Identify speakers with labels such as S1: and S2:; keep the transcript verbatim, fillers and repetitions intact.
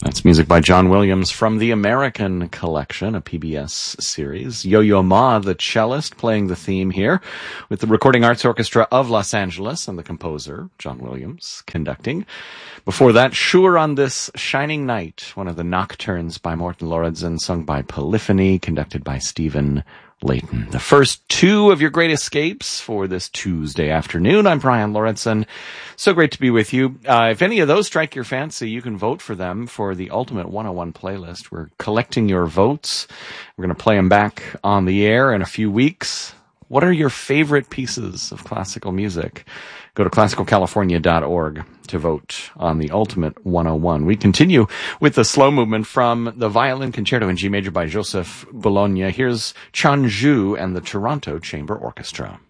S1: That's music by John Williams from the American Collection, a P B S series. Yo-Yo Ma, the cellist, playing the theme here with the Recording Arts Orchestra of Los Angeles and the composer, John Williams, conducting. Before that, Sure on This Shining Night, one of the nocturnes by Morten Lauridsen, sung by Polyphony, conducted by Stephen Layton. The first two of your great escapes for this Tuesday afternoon. I'm Brian Lauridsen. So great to be with you. Uh, if any of those strike your fancy, you can vote for them for the Ultimate one oh one playlist. We're collecting your votes. We're going to play them back on the air in a few weeks. What are your favorite pieces of classical music? Go to classical california dot org to vote on the Ultimate one oh one. We continue with the slow movement from the Violin Concerto in G major by Joseph Bologna. Here's Chan Zhu and the Toronto Chamber Orchestra.